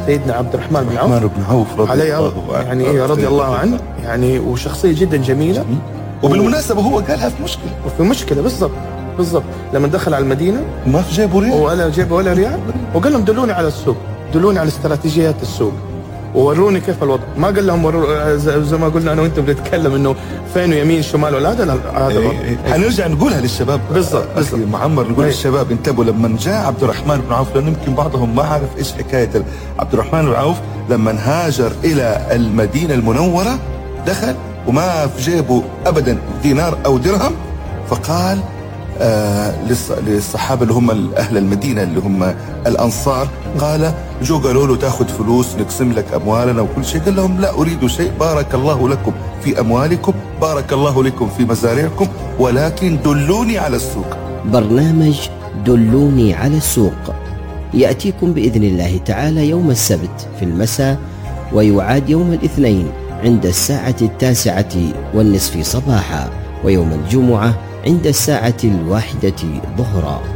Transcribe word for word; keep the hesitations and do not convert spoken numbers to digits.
سيدنا عبد الرحمن بن عوف بن عوف رضي عليه الله عنه، يعني إيه رضي الله عنه، يعني وشخصية جدا جميلة. وبالمناسبة هو قالها في مشكلة وفي مشكلة بالضبط بالضبط لما دخل على المدينة وما في جيبه ريال ولا جيبه ولا ريال، وقال لهم دلوني على السوق، دلوني على استراتيجيات السوق ووروني كيف الوضع. ما قال لهم ورو زي ما قلنا انا وانت بنتكلم انه فين يمين شمال ولا هذا هذا إيه إيه. حنرجع نقولها للشباب بالضبط بالضبط معمر، نقول للشباب انتبهوا لما جاء عبد الرحمن بن عوف، لانه يمكن بعضهم ما عارف ايش حكايه عبد الرحمن بن عوف. لما هاجر الى المدينه المنوره دخل وما في جيبه ابدا دينار او درهم، فقال آه للصحابة اللي هم أهل المدينة اللي هم الأنصار، قال جو قالوا له تاخذ فلوس نقسم لك أموالنا وكل شيء، قال لهم لا أريد شيء، بارك الله لكم في أموالكم، بارك الله لكم في مزارعكم، ولكن دلوني على السوق. برنامج دلوني على السوق يأتيكم بإذن الله تعالى يوم السبت في المساء، ويعاد يوم الاثنين عند الساعة التاسعة والنصف صباحا، ويوم الجمعة عند الساعة الواحدة ظهرا.